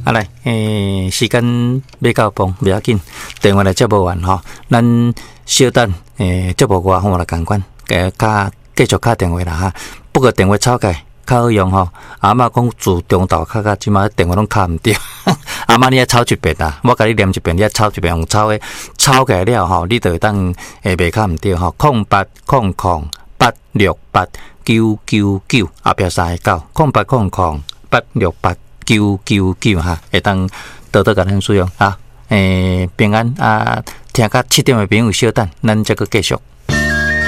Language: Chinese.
啊来，时间要到崩，不要紧，电话来接无完吼，咱稍等，接无外，我来共款，继续打电话啦哈。不过电话吵起较好用吼，阿嬷讲自中昼敲到即马电话拢敲毋着，阿嬷你爱吵一遍啦，我甲你念一遍，你爱吵一遍，用吵诶，吵起来了吼，你就会当袂敲毋着吼，0800868999后壁3个9，0800868999哈，会当多多甲咱使用啊，平安啊，听甲7点的朋友稍等，咱再个继续。